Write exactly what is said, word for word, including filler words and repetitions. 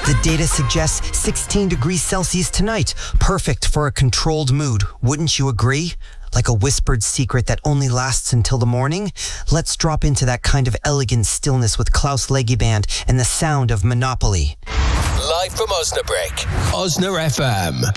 The data suggests sixteen degrees Celsius tonight. Perfect for a controlled mood. Wouldn't you agree? Like a whispered secret that only lasts until the morning? Let's drop into that kind of elegant stillness with Klaus Leggeband and the sound of Monopoly. Live from Osnabrück, Osna F M.